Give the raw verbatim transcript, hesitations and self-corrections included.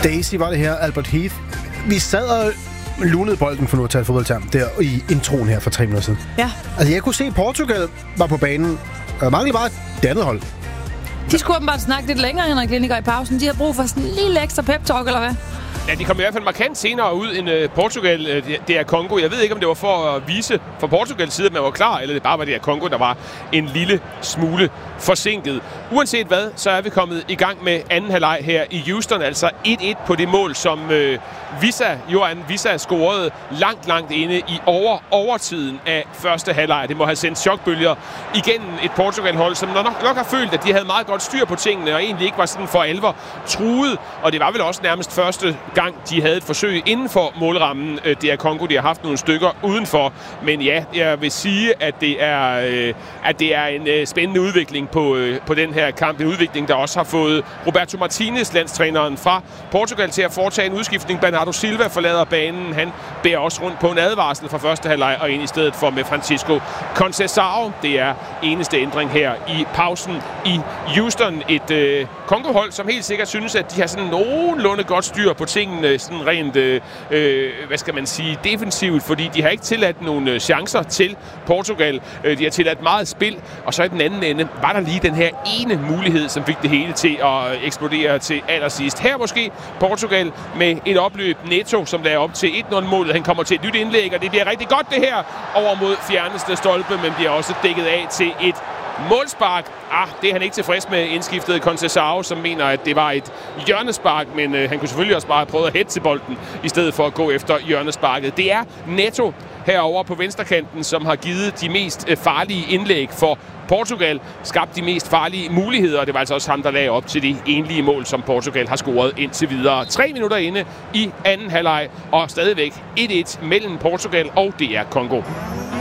Daisy var det her, Albert Heath. Vi sad og lunede bolden, for nu at tage et fodboldterm, der i introen her for tre minutter siden. Ja. Altså, jeg kunne se, at Portugal var på banen, og manglede bare det andet hold. De skulle åbenbart snakke lidt længere, Henrik Lindegaard, i pausen. De har brug for sådan en lille ekstra pep-talk, eller hvad? Ja, de kom i hvert fald markant senere ud end uh, Portugal. Uh, det er Kongo. Jeg ved ikke, om det var for at vise fra Portugals side, at man var klar, eller det bare var det her Kongo, der var en lille smule forsinket. Uanset hvad, så er vi kommet i gang med anden halvleg her i Houston. Altså et et på det mål, som uh, Visa, Johan Visa scorede langt, langt inde i over overtiden af første halvleg. Det må have sendt chokbølger igennem et Portugal-hold, som nok, nok har følt, at de havde meget godt styr på tingene, og egentlig ikke var sådan for alvor truet. Og det var vel også nærmest første gang, de havde et forsøg inden for målrammen. Det er Kongo, de har haft nogle stykker udenfor. Men ja, jeg vil sige, at det er, øh, at det er en øh, spændende udvikling på, øh, på den her kamp. En udvikling, der også har fået Roberto Martinez, landstræneren fra Portugal, til at foretage en udskiftning. Bernardo Silva forlader banen. Han bærer også rundt på en advarsel fra første halvleg og ind i stedet for med Francisco Conceição. Det er eneste ændring her i pausen i Houston. Et øh, Kongo-hold, som helt sikkert synes, at de har sådan nogenlunde godt styr på tingene, sådan rent, øh, hvad skal man sige, defensivt, fordi de har ikke tilladt nogle chancer til Portugal. De har tilladt meget spil, og så i den anden ende var der lige den her ene mulighed, som fik det hele til at eksplodere til allersidst. Her måske Portugal med et opløb. Neto, som lader op til et nul-målet. Han kommer til et nyt indlæg, og det bliver rigtig godt det her over mod fjerneste stolpe, men bliver også dækket af til et målspark. Ah, det er han ikke tilfreds med, indskiftede Conceição, som mener, at det var et hjørnespark, men øh, han kunne selvfølgelig også bare have prøvet at hætte til bolden, i stedet for at gå efter hjørnesparket. Det er Neto herover på venstrekanten, som har givet de mest øh, farlige indlæg for Portugal, skabt de mest farlige muligheder, og det var altså også ham, der lagde op til det enlige mål, som Portugal har scoret indtil videre. Tre minutter inde i anden halvleg, og stadigvæk et et mellem Portugal og D R Kongo.